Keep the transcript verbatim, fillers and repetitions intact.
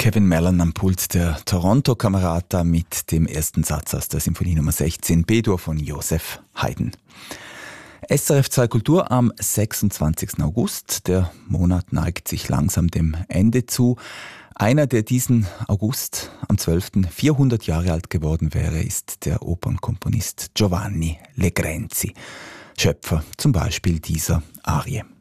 Kevin Mellon am Pult der Toronto Camerata mit dem ersten Satz aus der Symphonie Nummer sechzehn B-Dur von Joseph Haydn. S R F zwei Kultur am sechsundzwanzigsten August. Der Monat neigt sich langsam dem Ende zu. Einer, der diesen August am zwölften vierhundert Jahre alt geworden wäre, ist der Opernkomponist Giovanni Legrenzi, Schöpfer zum Beispiel dieser Arie.